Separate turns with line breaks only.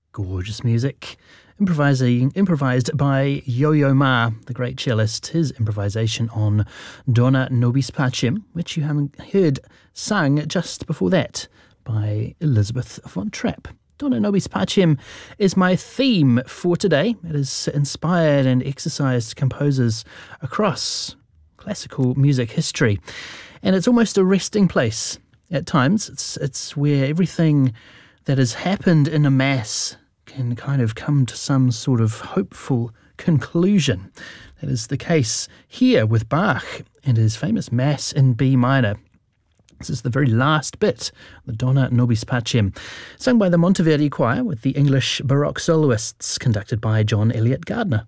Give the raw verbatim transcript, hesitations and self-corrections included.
Gorgeous music. Improvising, improvised by Yo-Yo Ma, the great cellist, his improvisation on Dona Nobis Pacem, which you haven't heard sung just before that by Elizabeth von Trapp. Dona Nobis Pacem is my theme for today. It has inspired and exercised composers across classical music history. And it's almost a resting place at times. It's, it's where everything that has happened in a mass can kind of come to some sort of hopeful conclusion. That is the case here with Bach and his famous Mass in B minor. This is the very last bit, the Dona Nobis Pacem, sung by the Monteverdi Choir with the English Baroque soloists, conducted by John Eliot Gardner.